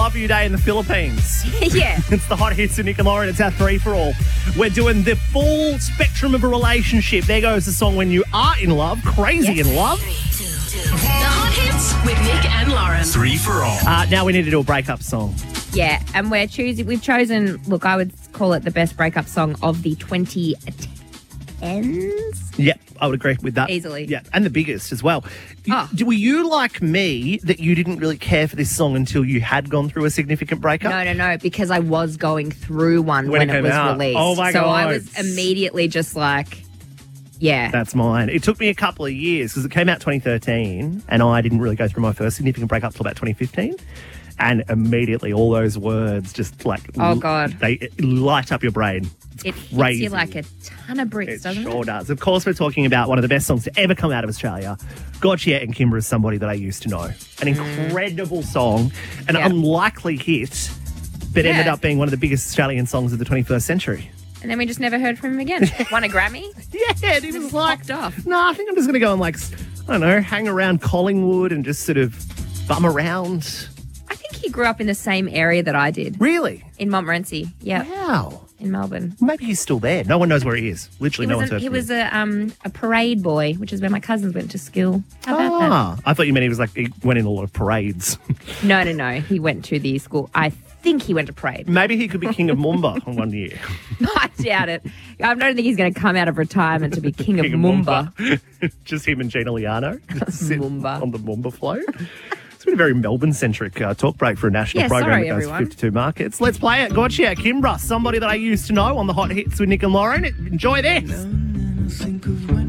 love you day in the Philippines. Yeah. It's the hot hits of Nick and Lauren. It's our 3-for-all. We're doing the full spectrum of a relationship. There goes the song When You Are in Love. Crazy in Love. The hot hits with Nick and Lauren. 3-for-all. Now we need to do a breakup song. Yeah, and we've chosen, look, I would call it the best breakup song of the 2010s. Yeah, I would agree with that. Easily. Yeah, and the biggest as well. Oh. Were you like me that you didn't really care for this song until you had gone through a significant breakup? No, because I was going through one when it came was out. released. Oh, my so God. I was immediately just like, yeah. That's mine. It took me a couple of years because it came out 2013 and I didn't really go through my first significant breakup till about 2015. And immediately all those words just like... Oh, God. They light up your brain. It hits crazy. you like a ton of bricks, It doesn't sure it? does. Of course, we're talking about one of the best songs to ever come out of Australia. Gotcha and Kimber is Somebody That I Used to Know. An incredible song, an unlikely hit, but ended up being one of the biggest Australian songs of the 21st century. And then we just never heard from him again. Won a Grammy? Yeah, and he was like, popped off. no, I think I'm just going to go and I don't know, hang around Collingwood and just sort of bum around. I think he grew up in the same area that I did. Really? In Montmorency. Yeah. Wow. In Melbourne. Maybe he's still there. No one knows where he is. Literally, no one's heard He from was him. a parade boy, which is where my cousins went to school. How about that? I thought you meant he went in a lot of parades. No. He went to the school. I think he went to parade. Maybe he could be King of Mumba in 1 year. I doubt it. I don't think he's going to come out of retirement to be king of Mumba. Just him and Gina Liano. Sit Mumba. on the Mumba float. It's been a very Melbourne-centric talk break for a national Yeah, program sorry, that goes everyone. 52 markets. Let's play it. Gotcha. Kimbra, Somebody That I Used to Know on the hot hits with Nick and Lauren. Enjoy this. Think of when